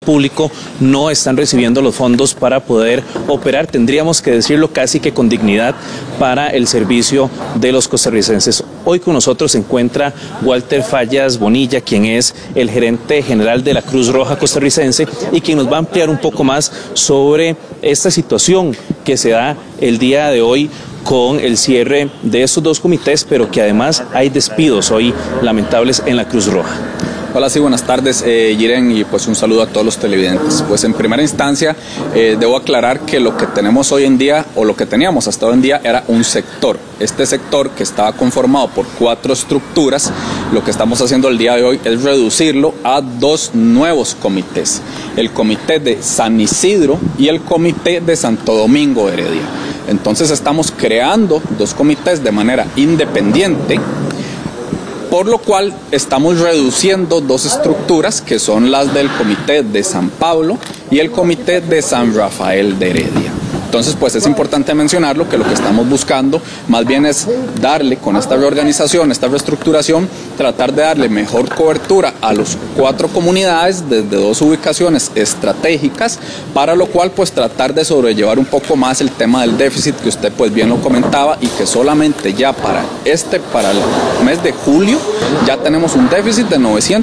público no están recibiendo los fondos para poder operar, tendríamos que decirlo casi que con dignidad, para el servicio de los costarricenses. Hoy con nosotros se encuentra Walter Fallas Bonilla, quien es el gerente general de la Cruz Roja Costarricense y quien nos va a ampliar un poco más sobre esta situación que se da el día de hoy con el cierre de estos dos comités, pero que además hay despidos hoy lamentables en la Cruz Roja. Hola, sí, buenas tardes, Yiren, y pues un saludo a todos los televidentes. Pues en primera instancia debo aclarar que lo que tenemos hoy en día, o lo que teníamos hasta hoy en día, era un sector. Este sector, que estaba conformado por 4 estructuras, lo que estamos haciendo el día de hoy es reducirlo a 2 nuevos comités: el comité de San Isidro y el comité de Santo Domingo Heredia. Entonces estamos creando 2 comités de manera independiente, por lo cual estamos reduciendo 2 estructuras, que son las del comité de San Pablo y el comité de San Rafael de Heredia. Entonces, pues es importante mencionarlo, que lo que estamos buscando más bien es darle, con esta reorganización, esta reestructuración, tratar de darle mejor cobertura a las 4 comunidades desde 2 ubicaciones estratégicas, para lo cual pues tratar de sobrellevar un poco más el tema del déficit, que usted pues bien lo comentaba, y que solamente ya para el mes de julio ya tenemos un déficit de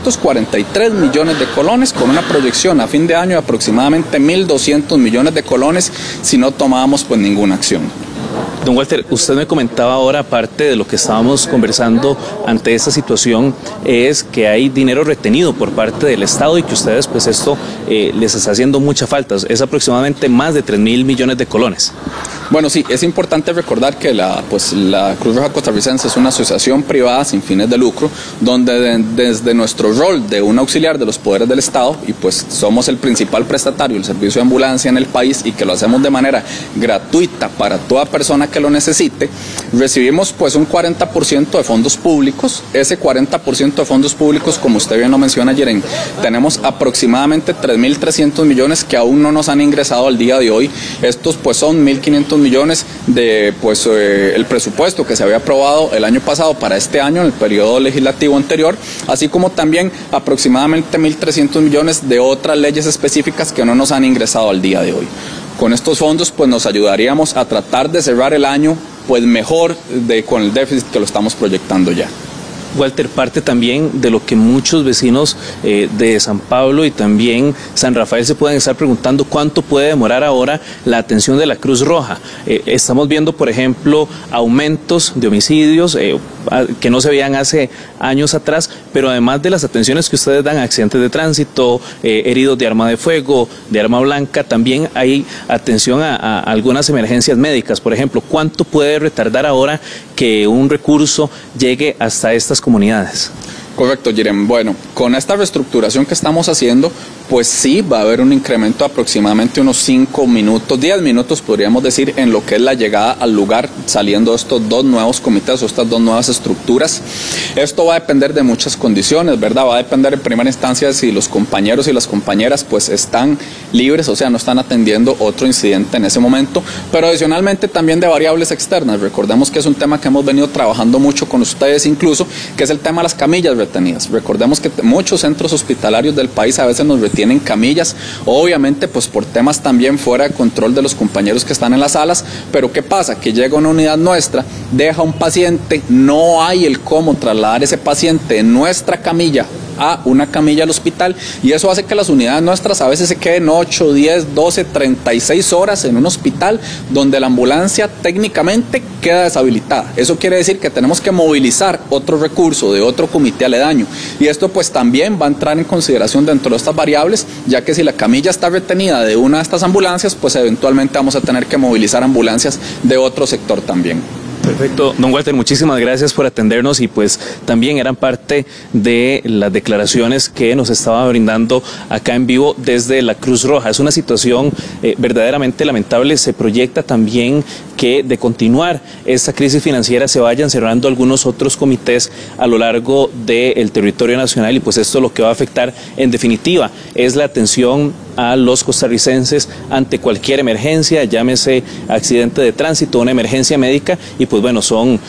943 millones de colones, con una proyección a fin de año de aproximadamente 1.200 millones de colones si no tomábamos pues ninguna acción. Don Walter, usted me comentaba ahora, aparte de lo que estábamos conversando ante esta situación, es que hay dinero retenido por parte del Estado y que ustedes pues esto les está haciendo mucha falta, es aproximadamente más de 3.000 millones de colones. Bueno, sí, es importante recordar que la Cruz Roja Costarricense es una asociación privada sin fines de lucro, donde desde nuestro rol de un auxiliar de los poderes del Estado, y pues somos el principal prestatario del servicio de ambulancia en el país, y que lo hacemos de manera gratuita para toda persona que lo necesite, recibimos pues un 40% de fondos públicos. Ese 40% de fondos públicos, como usted bien lo menciona, Yeren, tenemos aproximadamente 3.300 millones que aún no nos han ingresado al día de hoy. Estos pues son 1.500 millones de el presupuesto que se había aprobado el año pasado para este año en el periodo legislativo anterior, así como también aproximadamente 1.300 millones de otras leyes específicas que no nos han ingresado al día de hoy. Con estos fondos pues nos ayudaríamos a tratar de cerrar el año pues mejor con el déficit que lo estamos proyectando ya. Walter, parte también de lo que muchos vecinos de San Pablo y también San Rafael se pueden estar preguntando: ¿cuánto puede demorar ahora la atención de la Cruz Roja? Estamos viendo, por ejemplo, aumentos de homicidios que no se veían hace años atrás, pero además de las atenciones que ustedes dan a accidentes de tránsito, heridos de arma de fuego, de arma blanca, también hay atención a algunas emergencias médicas. Por ejemplo, ¿cuánto puede retardar ahora que un recurso llegue hasta estas comunidades? Correcto, Yiren. Bueno, con esta reestructuración que estamos haciendo, pues sí va a haber un incremento de aproximadamente unos 5 minutos, 10 minutos podríamos decir, en lo que es la llegada al lugar, saliendo estos 2 nuevos comités o estas 2 nuevas estructuras. Esto va a depender de muchas condiciones, ¿verdad? Va a depender en primera instancia si los compañeros y las compañeras pues están libres, o sea, no están atendiendo otro incidente en ese momento, pero adicionalmente también de variables externas. Recordemos que es un tema que hemos venido trabajando mucho con ustedes incluso, que es el tema de las camillas retenidas. Recordemos que muchos centros hospitalarios del país a veces nos retienen camillas, obviamente pues por temas también fuera de control de los compañeros que están en las salas, pero ¿qué pasa? Que llega una unidad nuestra, deja un paciente, no hay el cómo trasladar ese paciente de nuestra camilla a una camilla al hospital, y eso hace que las unidades nuestras a veces se queden 8, 10, 12, 36 horas en un hospital donde la ambulancia técnicamente queda deshabilitada. Eso quiere decir que tenemos que movilizar otro recurso de otro comité aledaño, y esto pues también va a entrar en consideración dentro de estas variables, ya que si la camilla está retenida de una de estas ambulancias, pues eventualmente vamos a tener que movilizar ambulancias de otro sector también. Perfecto, don Walter, muchísimas gracias por atendernos, y pues también eran parte de las declaraciones que nos estaba brindando acá en vivo desde la Cruz Roja. Es una situación verdaderamente lamentable. Se proyecta también que de continuar esta crisis financiera se vayan cerrando algunos otros comités a lo largo del territorio nacional, y pues esto lo que va a afectar en definitiva es la atención a los costarricenses ante cualquier emergencia, llámese accidente de tránsito, una emergencia médica, y pues bueno,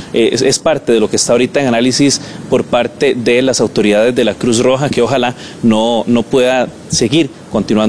es parte de lo que está ahorita en análisis por parte de las autoridades de la Cruz Roja, que ojalá no pueda seguir continuando